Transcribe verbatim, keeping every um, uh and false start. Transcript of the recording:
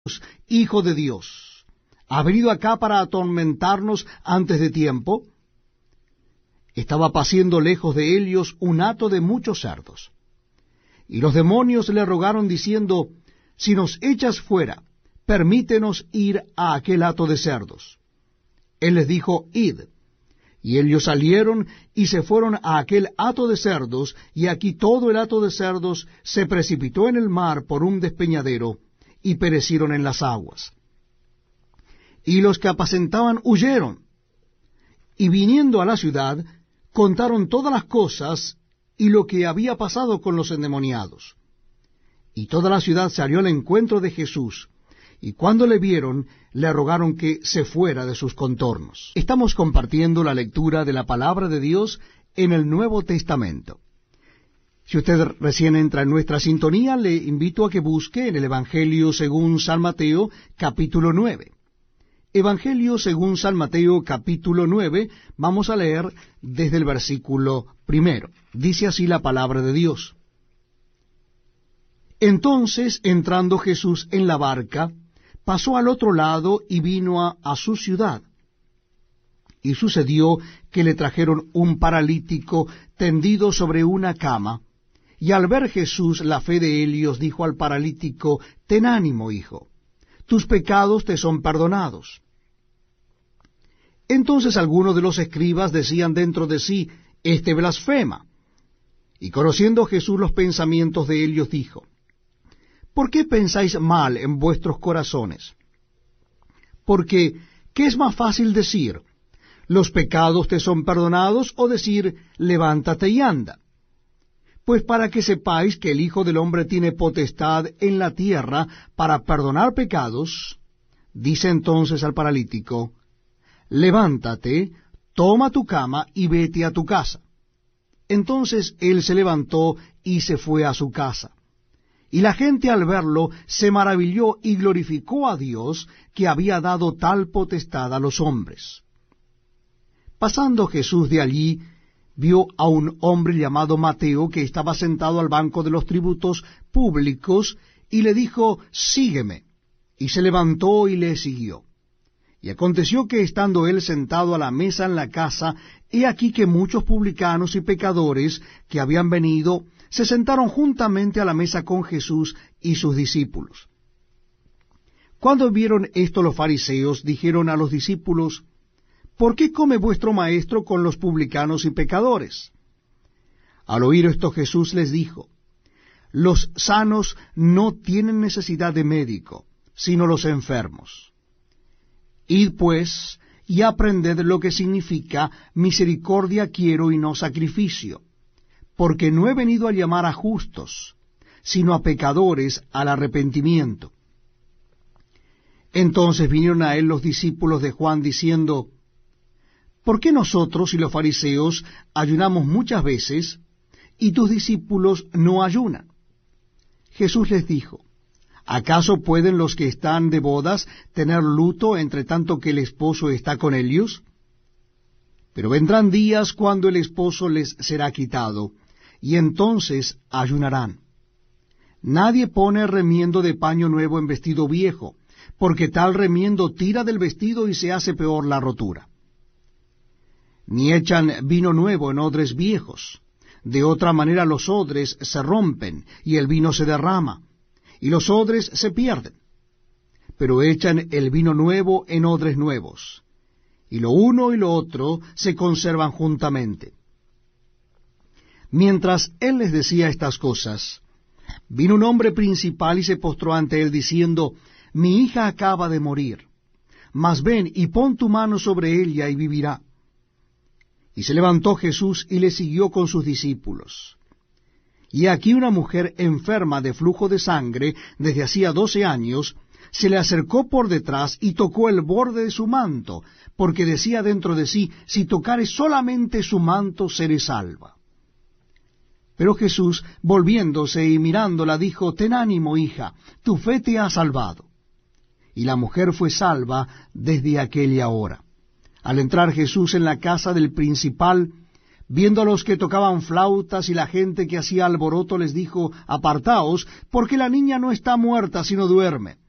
Hijo de Dios, ¿ha venido acá para atormentarnos antes de tiempo? Estaba paciendo lejos de ellos un hato de muchos cerdos. Y los demonios le rogaron diciendo, si nos echas fuera, permítenos ir a aquel hato de cerdos. Él les dijo, id. Y ellos salieron y se fueron a aquel hato de cerdos, y aquí todo el hato de cerdos se precipitó en el mar por un despeñadero, y perecieron en las aguas. Y los que apacentaban huyeron, y viniendo a la ciudad, contaron todas las cosas y lo que había pasado con los endemoniados. Y toda la ciudad salió al encuentro de Jesús, y cuando le vieron, le rogaron que se fuera de sus contornos. Estamos compartiendo la lectura de la palabra de Dios en el Nuevo Testamento. Si usted recién entra en nuestra sintonía, le invito a que busque en el Evangelio según San Mateo, capítulo nueve. Evangelio según San Mateo, capítulo nueve, vamos a leer desde el versículo primero. Dice así la palabra de Dios. Entonces, entrando Jesús en la barca, pasó al otro lado y vino a, a su ciudad. Y sucedió que le trajeron un paralítico tendido sobre una cama, y al ver Jesús la fe de ellos, dijo al paralítico, ten ánimo, hijo, tus pecados te son perdonados. Entonces algunos de los escribas decían dentro de sí, este blasfema. Y conociendo Jesús los pensamientos de ellos, dijo, ¿por qué pensáis mal en vuestros corazones? Porque, ¿qué es más fácil decir? ¿Los pecados te son perdonados? O decir, levántate y anda. Pues para que sepáis que el Hijo del Hombre tiene potestad en la tierra para perdonar pecados, dice entonces al paralítico, levántate, toma tu cama y vete a tu casa. Entonces él se levantó y se fue a su casa. Y la gente al verlo se maravilló y glorificó a Dios que había dado tal potestad a los hombres. Pasando Jesús de allí, vio a un hombre llamado Mateo que estaba sentado al banco de los tributos públicos y le dijo, sígueme. Y se levantó y le siguió. Y aconteció que estando él sentado a la mesa en la casa, he aquí que muchos publicanos y pecadores que habían venido se sentaron juntamente a la mesa con Jesús y sus discípulos. Cuando vieron esto los fariseos, dijeron a los discípulos, ¿por qué come vuestro maestro con los publicanos y pecadores? Al oír esto Jesús les dijo, los sanos no tienen necesidad de médico, sino los enfermos. Id pues y aprended lo que significa misericordia quiero y no sacrificio, porque no he venido a llamar a justos, sino a pecadores al arrepentimiento. Entonces vinieron a él los discípulos de Juan diciendo, ¿por qué nosotros y los fariseos ayunamos muchas veces, y tus discípulos no ayunan? Jesús les dijo, ¿acaso pueden los que están de bodas tener luto entre tanto que el esposo está con ellos? Pero vendrán días cuando el esposo les será quitado, y entonces ayunarán. Nadie pone remiendo de paño nuevo en vestido viejo, porque tal remiendo tira del vestido y se hace peor la rotura. Ni echan vino nuevo en odres viejos, de otra manera los odres se rompen, y el vino se derrama, y los odres se pierden. Pero echan el vino nuevo en odres nuevos, y lo uno y lo otro se conservan juntamente. Mientras él les decía estas cosas, vino un hombre principal y se postró ante él, diciendo, mi hija acaba de morir, mas ven y pon tu mano sobre ella y vivirá. Y se levantó Jesús y le siguió con sus discípulos. Y aquí una mujer enferma de flujo de sangre desde hacía doce años, se le acercó por detrás y tocó el borde de su manto, porque decía dentro de sí, si tocare solamente su manto, seré salva. Pero Jesús, volviéndose y mirándola, dijo, ten ánimo, hija, tu fe te ha salvado. Y la mujer fue salva desde aquella hora. Al entrar Jesús en la casa del principal, viendo a los que tocaban flautas y la gente que hacía alboroto, les dijo, apartaos, porque la niña no está muerta, sino duerme.